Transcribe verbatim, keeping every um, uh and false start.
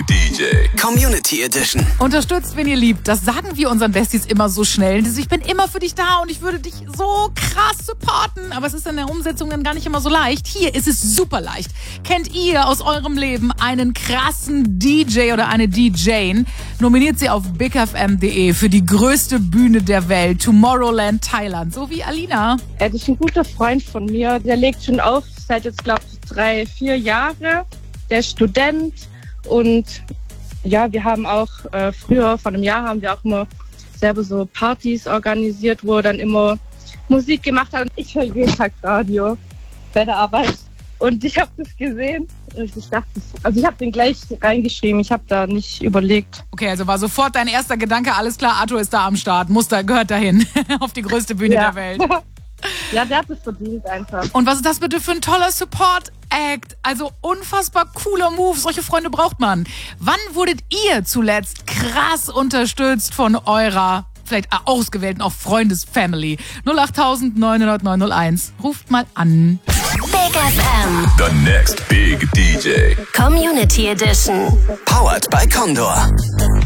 Big D J Community Edition. Unterstützt, wenn ihr liebt. Das sagen wir unseren Besties immer so schnell. Ich bin immer für dich da und ich würde dich so krass supporten. Aber es ist in der Umsetzung dann gar nicht immer so leicht. Hier ist es super leicht. Kennt ihr aus eurem Leben einen krassen D J oder eine D J? Nominiert sie auf big f m punkt d e für die größte Bühne der Welt, Tomorrowland Thailand. So wie Alina. Er ist ein guter Freund von mir. Der legt schon auf seit jetzt, glaube ich, drei, vier Jahre. Der ist Student und ja, wir haben auch äh, früher, vor einem Jahr, haben wir auch immer selber so Partys organisiert, wo er dann immer Musik gemacht hat. Ich höre jeden Tag Radio bei der Arbeit und ich habe das gesehen und ich dachte, also ich habe den gleich reingeschrieben, ich habe da nicht überlegt. Okay, also war sofort dein erster Gedanke, alles klar, Arthur ist da am Start, muss da, gehört dahin, auf die größte Bühne Ja. der Welt. Ja, der hat es verdient einfach. Und was ist das bitte für ein toller Support-Act? Also unfassbar cooler Move. Solche Freunde braucht man. Wann wurdet ihr zuletzt krass unterstützt von eurer, vielleicht ausgewählten, auch Freundes-Family? null acht neun null null neun null eins. Ruft mal an. Big F M. The next Big D J. Community Edition. Powered by Condor.